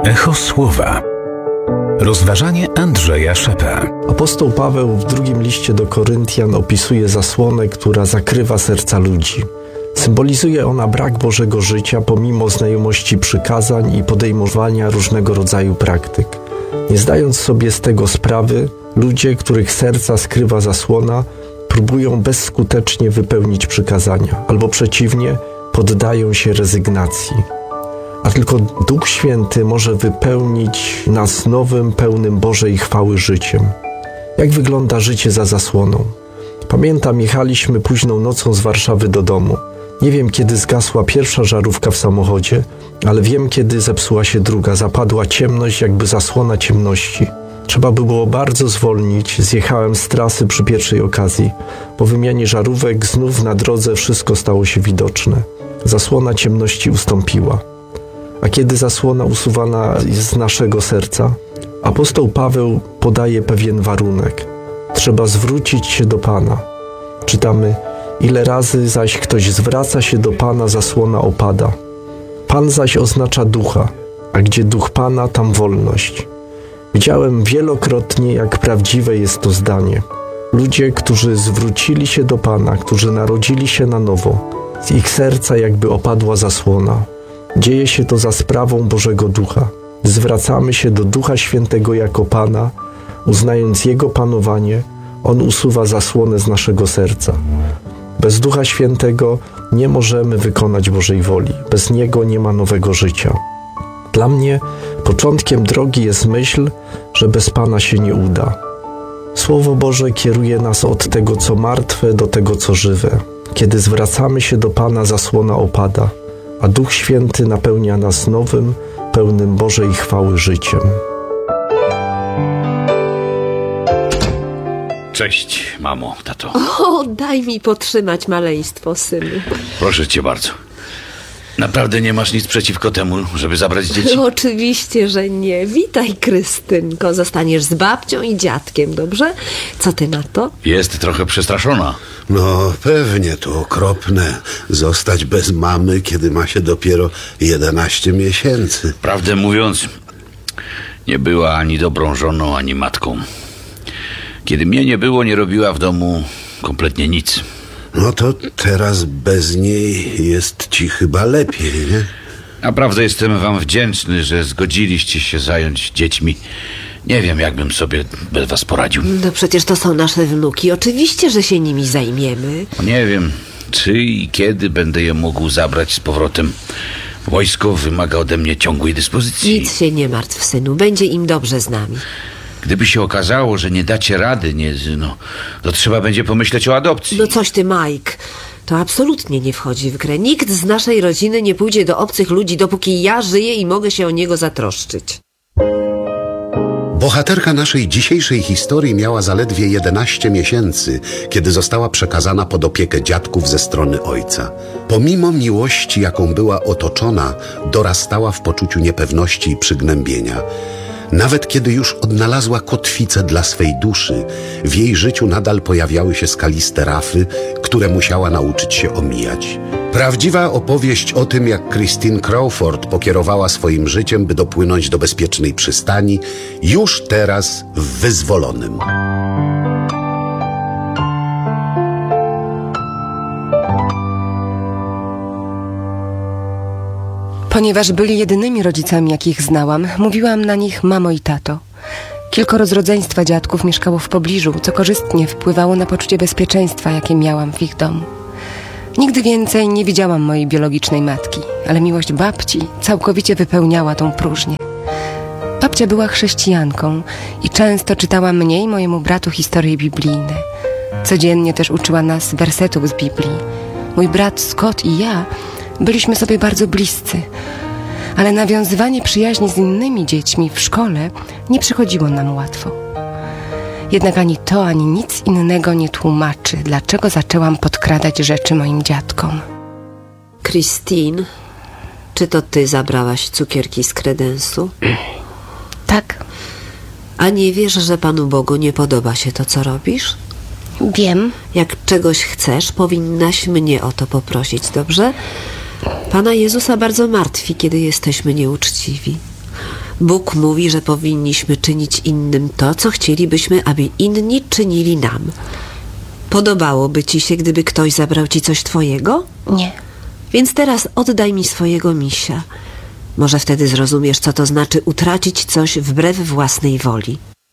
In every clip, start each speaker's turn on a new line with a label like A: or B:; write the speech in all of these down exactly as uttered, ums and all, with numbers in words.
A: Echo Słowa. Rozważanie Andrzeja Szepę.
B: Apostoł Paweł w drugim liście do Koryntian opisuje zasłonę, która zakrywa serca ludzi. Symbolizuje ona brak Bożego życia pomimo znajomości przykazań i podejmowania różnego rodzaju praktyk. Nie zdając sobie z tego sprawy, ludzie, których serca skrywa zasłona, próbują bezskutecznie wypełnić przykazania, albo przeciwnie, poddają się rezygnacji. A tylko Duch Święty może wypełnić nas nowym, pełnym Bożej chwały życiem. Jak wygląda życie za zasłoną? Pamiętam, jechaliśmy późną nocą z Warszawy do domu. Nie wiem, kiedy zgasła pierwsza żarówka w samochodzie, ale wiem, kiedy zepsuła się druga. Zapadła ciemność, jakby zasłona ciemności. Trzeba by było bardzo zwolnić. Zjechałem z trasy przy pierwszej okazji. Po wymianie żarówek znów na drodze wszystko stało się widoczne. Zasłona ciemności ustąpiła. A kiedy zasłona usuwana jest z naszego serca? Apostoł Paweł podaje pewien warunek. Trzeba zwrócić się do Pana. Czytamy: ile razy zaś ktoś zwraca się do Pana, zasłona opada. Pan zaś oznacza ducha, a gdzie duch Pana, tam wolność. Widziałem wielokrotnie, jak prawdziwe jest to zdanie. Ludzie, którzy zwrócili się do Pana, którzy narodzili się na nowo, z ich serca jakby opadła zasłona. Dzieje się to za sprawą Bożego Ducha. Zwracamy się do Ducha Świętego jako Pana, uznając Jego panowanie. On usuwa zasłonę z naszego serca. Bez Ducha Świętego nie możemy wykonać Bożej woli. Bez Niego nie ma nowego życia. Dla mnie początkiem drogi jest myśl, że bez Pana się nie uda. Słowo Boże kieruje nas od tego, co martwe, do tego, co żywe. Kiedy zwracamy się do Pana, zasłona opada, a Duch Święty napełnia nas nowym, pełnym Bożej chwały życiem.
C: Cześć, mamo, tato.
D: O, daj mi potrzymać maleństwo, synu.
C: Proszę cię bardzo. Naprawdę nie masz nic przeciwko temu, żeby zabrać dzieci?
D: Oczywiście, że nie. Witaj, Krystynko. Zostaniesz z babcią i dziadkiem, dobrze? Co ty na to?
C: Jest trochę przestraszona.
E: No pewnie, to okropne. Zostać bez mamy, kiedy ma się dopiero jedenaście miesięcy.
C: Prawdę mówiąc, nie była ani dobrą żoną, ani matką. Kiedy mnie nie było, nie robiła w domu kompletnie nic.
E: No to teraz bez niej jest ci chyba lepiej, nie?
C: Naprawdę jestem wam wdzięczny, że zgodziliście się zająć dziećmi. Nie wiem, jakbym sobie bez was poradził.
D: No przecież to są nasze wnuki. Oczywiście, że się nimi zajmiemy.
C: Nie wiem, czy i kiedy będę je mógł zabrać z powrotem. Wojsko wymaga ode mnie ciągłej dyspozycji.
D: Nic się nie martw, synu. Będzie im dobrze z nami.
C: Gdyby się okazało, że nie dacie rady, nie, no, to trzeba będzie pomyśleć o adopcji.
D: No coś ty, Mike. To absolutnie nie wchodzi w grę. Nikt z naszej rodziny nie pójdzie do obcych ludzi, dopóki ja żyję i mogę się o niego zatroszczyć.
E: Bohaterka naszej dzisiejszej historii miała zaledwie jedenaście miesięcy, kiedy została przekazana pod opiekę dziadków ze strony ojca. Pomimo miłości, jaką była otoczona, dorastała w poczuciu niepewności i przygnębienia. Nawet kiedy już odnalazła kotwicę dla swej duszy, w jej życiu nadal pojawiały się skaliste rafy, które musiała nauczyć się omijać. Prawdziwa opowieść o tym, jak Christine Crawford pokierowała swoim życiem, by dopłynąć do bezpiecznej przystani, już teraz w Wyzwolonym.
F: Ponieważ byli jedynymi rodzicami, jakich znałam, mówiłam na nich mamo i tato. Kilkoro z rodzeństwa dziadków mieszkało w pobliżu, co korzystnie wpływało na poczucie bezpieczeństwa, jakie miałam w ich domu. Nigdy więcej nie widziałam mojej biologicznej matki, ale miłość babci całkowicie wypełniała tą próżnię. Babcia była chrześcijanką i często czytała mnie i mojemu bratu historie biblijne. Codziennie też uczyła nas wersetów z Biblii. Mój brat Scott i ja byliśmy sobie bardzo bliscy, ale nawiązywanie przyjaźni z innymi dziećmi w szkole nie przychodziło nam łatwo. Jednak ani to, ani nic innego nie tłumaczy, dlaczego zaczęłam podkradać rzeczy moim dziadkom.
D: Christine, czy to ty zabrałaś cukierki z kredensu?
F: Tak.
D: A nie wiesz, że Panu Bogu nie podoba się to, co robisz?
F: Wiem.
D: Jak czegoś chcesz, powinnaś mnie o to poprosić, dobrze? Pana Jezusa bardzo martwi, kiedy jesteśmy nieuczciwi. Bóg mówi, że powinniśmy czynić innym to, co chcielibyśmy, aby inni czynili nam. Podobałoby ci się, gdyby ktoś zabrał ci coś twojego?
F: Nie.
D: Więc teraz oddaj mi swojego misia. Może wtedy zrozumiesz, co to znaczy utracić coś wbrew własnej woli.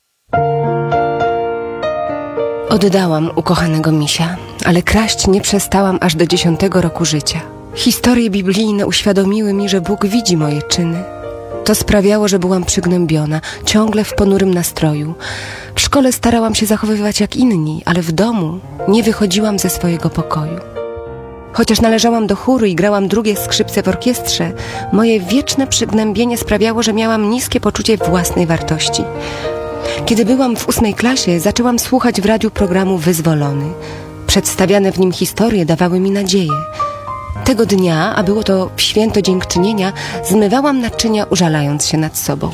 F: Oddałam ukochanego misia, ale kraść nie przestałam aż do dziesiątego roku życia. Historie biblijne uświadomiły mi, że Bóg widzi moje czyny. To sprawiało, że byłam przygnębiona, ciągle w ponurym nastroju. W szkole starałam się zachowywać jak inni, ale w domu nie wychodziłam ze swojego pokoju. Chociaż należałam do chóru i grałam drugie skrzypce w orkiestrze, moje wieczne przygnębienie sprawiało, że miałam niskie poczucie własnej wartości. Kiedy byłam w ósmej klasie, zaczęłam słuchać w radiu programu Wyzwolony. Przedstawiane w nim historie dawały mi nadzieję. Tego dnia, a było to w święto dziękczynienia, zmywałam naczynia, użalając się nad sobą.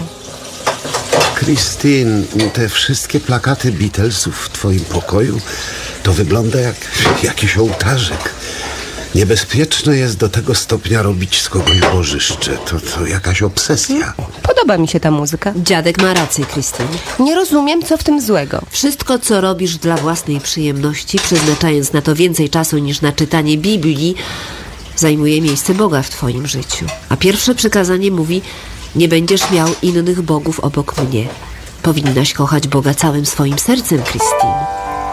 E: Christine, te wszystkie plakaty Beatlesów w twoim pokoju to wygląda jak jakiś ołtarzyk. Niebezpieczne jest do tego stopnia robić z kogoś bożyszcze. To, to jakaś obsesja.
F: Podoba mi się ta muzyka.
D: Dziadek ma rację, Christine.
F: Nie rozumiem, co w tym złego.
D: Wszystko, co robisz dla własnej przyjemności, przeznaczając na to więcej czasu niż na czytanie Biblii, zajmuje miejsce Boga w twoim życiu. A pierwsze przykazanie mówi: nie będziesz miał innych bogów obok mnie. Powinnaś kochać Boga całym swoim sercem, Christine.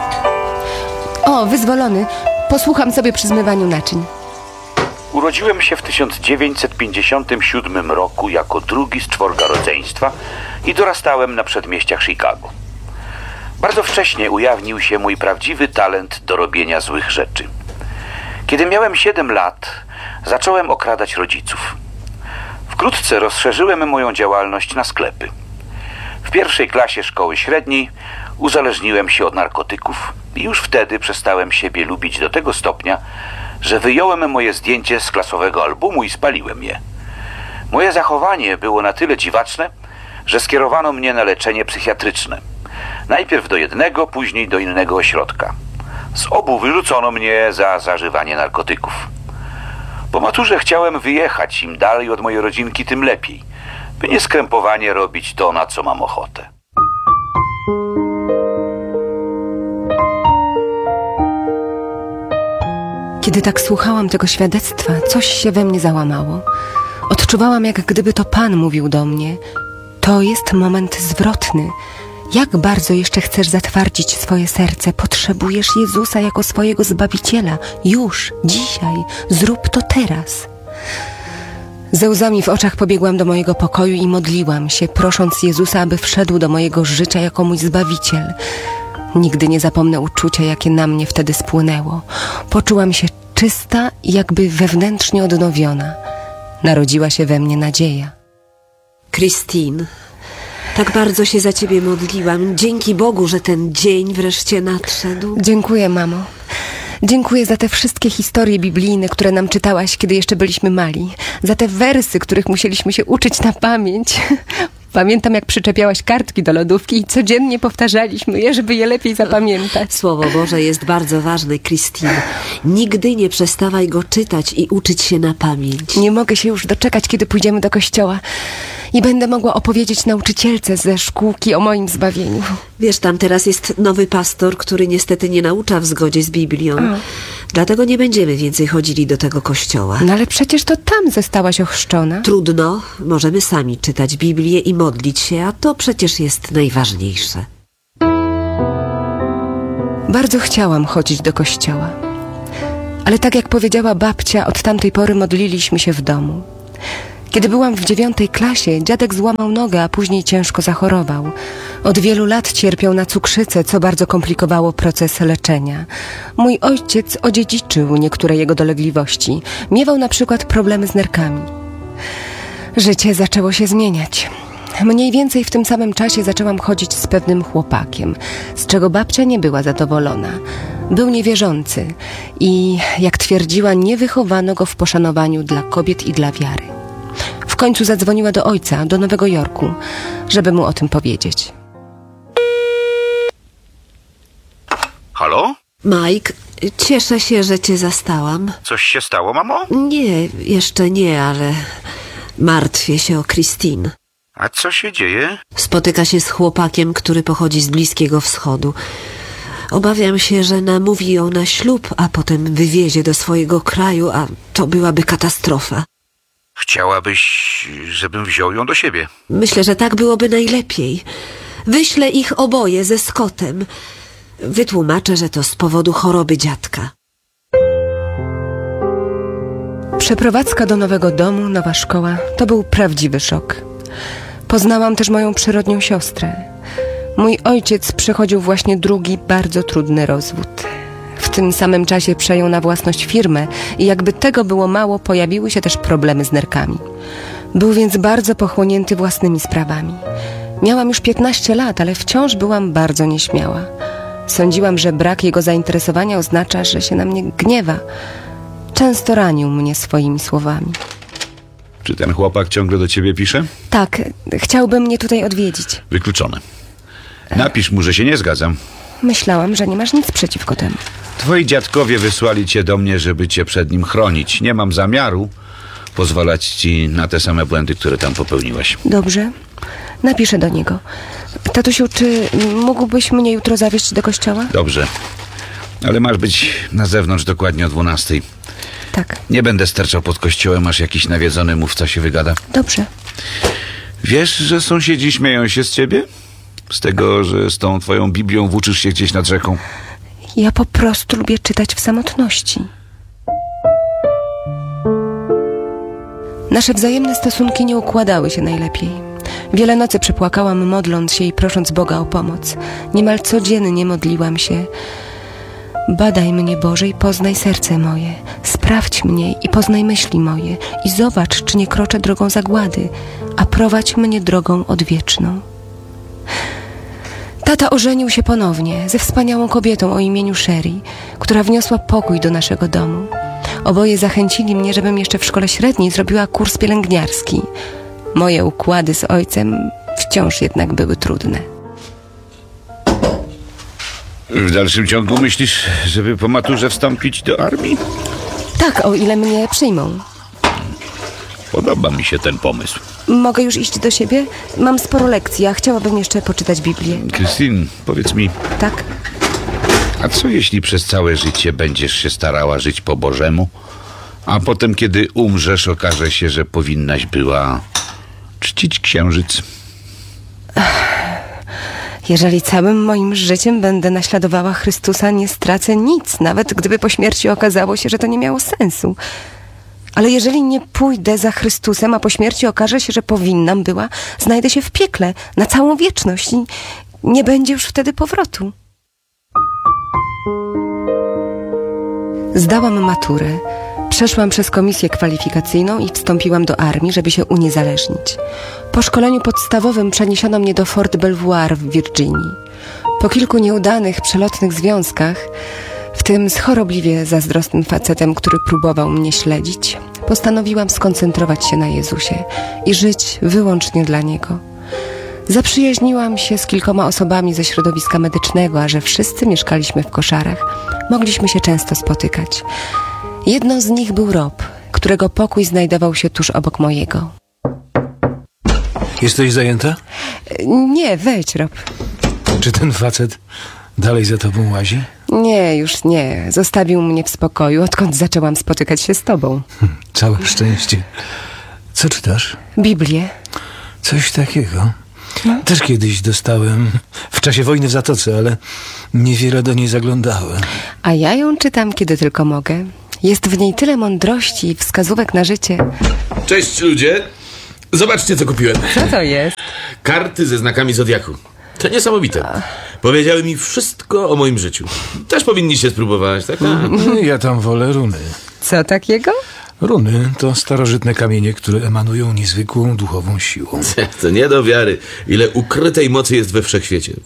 F: O, Wyzwolony. Posłucham sobie przy zmywaniu naczyń.
C: Urodziłem się w tysiąc dziewięćset pięćdziesiątym siódmym roku jako drugi z czworga rodzeństwa i dorastałem na przedmieściach Chicago. Bardzo wcześnie ujawnił się mój prawdziwy talent do robienia złych rzeczy. Kiedy miałem siedem lat, zacząłem okradać rodziców. Wkrótce rozszerzyłem moją działalność na sklepy. W pierwszej klasie szkoły średniej uzależniłem się od narkotyków i już wtedy przestałem siebie lubić do tego stopnia, że wyjąłem moje zdjęcie z klasowego albumu i spaliłem je. Moje zachowanie było na tyle dziwaczne, że skierowano mnie na leczenie psychiatryczne. Najpierw do jednego, później do innego ośrodka. Z obu wyrzucono mnie za zażywanie narkotyków. Po maturze chciałem wyjechać, im dalej od mojej rodzinki, tym lepiej, by nieskrępowanie robić to, na co mam ochotę.
F: Kiedy tak słuchałam tego świadectwa, coś się we mnie załamało. Odczuwałam, jak gdyby to Pan mówił do mnie: to jest moment zwrotny. Jak bardzo jeszcze chcesz zatwardzić swoje serce? Potrzebujesz Jezusa jako swojego Zbawiciela. Już, dzisiaj. Zrób to teraz. Ze łzami w oczach pobiegłam do mojego pokoju i modliłam się, prosząc Jezusa, aby wszedł do mojego życia jako mój Zbawiciel. Nigdy nie zapomnę uczucia, jakie na mnie wtedy spłynęło. Poczułam się czysta i jakby wewnętrznie odnowiona. Narodziła się we mnie nadzieja.
D: Christine, tak bardzo się za ciebie modliłam. Dzięki Bogu, że ten dzień wreszcie nadszedł.
F: Dziękuję, mamo. Dziękuję za te wszystkie historie biblijne, które nam czytałaś, kiedy jeszcze byliśmy mali. Za te wersy, których musieliśmy się uczyć na pamięć. Pamiętam, jak przyczepiałaś kartki do lodówki i codziennie powtarzaliśmy je, żeby je lepiej zapamiętać.
D: Słowo Boże jest bardzo ważne, Christine. Nigdy nie przestawaj go czytać i uczyć się na pamięć.
F: Nie mogę się już doczekać, kiedy pójdziemy do kościoła i będę mogła opowiedzieć nauczycielce ze szkółki o moim zbawieniu.
D: Wiesz, tam teraz jest nowy pastor, który niestety nie naucza w zgodzie z Biblią. O. Dlatego nie będziemy więcej chodzili do tego kościoła.
F: No ale przecież to tam zostałaś ochrzczona.
D: Trudno. Możemy sami czytać Biblię i modlić się, a to przecież jest najważniejsze.
F: Bardzo chciałam chodzić do kościoła. Ale tak jak powiedziała babcia, od tamtej pory modliliśmy się w domu. Kiedy byłam w dziewiątej klasie, dziadek złamał nogę, a później ciężko zachorował. Od wielu lat cierpiał na cukrzycę, co bardzo komplikowało proces leczenia. Mój ojciec odziedziczył niektóre jego dolegliwości. Miewał na przykład problemy z nerkami. Życie zaczęło się zmieniać. Mniej więcej w tym samym czasie zaczęłam chodzić z pewnym chłopakiem, z czego babcia nie była zadowolona. Był niewierzący i, jak twierdziła, nie wychowano go w poszanowaniu dla kobiet i dla wiary. W końcu zadzwoniła do ojca, do Nowego Jorku, żeby mu o tym powiedzieć.
C: Halo?
D: Mike, cieszę się, że cię zastałam.
C: Coś się stało, mamo?
D: Nie, jeszcze nie, ale martwię się o Christine.
C: A co się dzieje?
D: Spotyka się z chłopakiem, który pochodzi z Bliskiego Wschodu. Obawiam się, że namówi ją na ślub, a potem wywiezie do swojego kraju, a to byłaby katastrofa.
C: Chciałabyś, żebym wziął ją do siebie.
D: Myślę, że tak byłoby najlepiej. Wyślę ich oboje ze Scottem. Wytłumaczę, że to z powodu choroby dziadka.
F: Przeprowadzka do nowego domu, nowa szkoła, to był prawdziwy szok. Poznałam też moją przyrodnią siostrę. Mój ojciec przechodził właśnie drugi, bardzo trudny rozwód. W tym samym czasie przejął na własność firmę i jakby tego było mało, pojawiły się też problemy z nerkami. Był więc bardzo pochłonięty własnymi sprawami. Miałam już piętnaście lat, ale wciąż byłam bardzo nieśmiała. Sądziłam, że brak jego zainteresowania oznacza, że się na mnie gniewa. Często ranił mnie swoimi słowami.
C: Czy ten chłopak ciągle do ciebie pisze?
F: Tak, chciałby mnie tutaj odwiedzić.
C: Wykluczone. Napisz mu, że się nie zgadzam.
F: Myślałam, że nie masz nic przeciwko temu.
C: Twoi dziadkowie wysłali cię do mnie, żeby cię przed nim chronić. Nie mam zamiaru pozwalać ci na te same błędy, które tam popełniłaś.
F: Dobrze, napiszę do niego. Tatusiu, czy mógłbyś mnie jutro zawieźć do kościoła?
C: Dobrze, ale masz być na zewnątrz dokładnie o dwunastej.
F: Tak.
C: Nie będę sterczał pod kościołem, aż jakiś nawiedzony mówca się wygada.
F: Dobrze.
C: Wiesz, że sąsiedzi śmieją się z ciebie? Z tego, że z tą twoją Biblią włóczysz się gdzieś nad rzeką?
F: Ja po prostu lubię czytać w samotności. Nasze wzajemne stosunki nie układały się najlepiej. Wiele nocy przepłakałam, modląc się i prosząc Boga o pomoc. Niemal codziennie modliłam się: badaj mnie, Boże, i poznaj serce moje. Sprawdź mnie i poznaj myśli moje. I zobacz, czy nie kroczę drogą zagłady, a prowadź mnie drogą odwieczną. Tata ożenił się ponownie ze wspaniałą kobietą o imieniu Sherry, która wniosła pokój do naszego domu. Oboje zachęcili mnie, żebym jeszcze w szkole średniej zrobiła kurs pielęgniarski. Moje układy z ojcem wciąż jednak były trudne.
C: W dalszym ciągu myślisz, żeby po maturze wstąpić do armii?
F: Tak, o ile mnie przyjmą.
C: Podoba mi się ten pomysł.
F: Mogę już iść do siebie? Mam sporo lekcji, a chciałabym jeszcze poczytać Biblię.
C: Christine, powiedz mi,
F: Tak?
C: a co jeśli przez całe życie będziesz się starała żyć po Bożemu, a potem, kiedy umrzesz, okaże się, że powinnaś była czcić księżyc?
F: Jeżeli całym moim życiem będę naśladowała Chrystusa, nie stracę nic, nawet gdyby po śmierci okazało się, że to nie miało sensu. Ale jeżeli nie pójdę za Chrystusem, a po śmierci okaże się, że powinnam była, znajdę się w piekle na całą wieczność i nie będzie już wtedy powrotu. Zdałam maturę, przeszłam przez komisję kwalifikacyjną i wstąpiłam do armii, żeby się uniezależnić. Po szkoleniu podstawowym przeniesiono mnie do Fort Belvoir w Virginii. Po kilku nieudanych, przelotnych związkach, w tym z chorobliwie zazdrosnym facetem, który próbował mnie śledzić, postanowiłam skoncentrować się na Jezusie i żyć wyłącznie dla Niego. Zaprzyjaźniłam się z kilkoma osobami ze środowiska medycznego, a że wszyscy mieszkaliśmy w koszarach, mogliśmy się często spotykać. Jedną z nich był Rob, którego pokój znajdował się tuż obok mojego.
G: Jesteś zajęta?
F: Nie, wejdź, Rob.
G: Czy ten facet dalej za tobą łazi?
F: Nie, już nie. Zostawił mnie w spokoju, odkąd zaczęłam spotykać się z tobą.
G: Hm, całe szczęście. Co czytasz?
F: Biblię.
G: Coś takiego. No. Też kiedyś dostałem w czasie wojny w Zatoce, ale niewiele do niej zaglądałem.
F: A ja ją czytam, kiedy tylko mogę. Jest w niej tyle mądrości i wskazówek na życie.
H: Cześć ludzie! Zobaczcie, co kupiłem.
F: Co to jest?
H: Karty ze znakami Zodiaku. To niesamowite. Powiedziały mi wszystko o moim życiu. Też powinniście spróbować, tak? A.
G: Ja tam wolę runy.
F: Co takiego?
G: Runy to starożytne kamienie, które emanują niezwykłą duchową siłą.
H: To nie do wiary, ile ukrytej mocy jest we wszechświecie.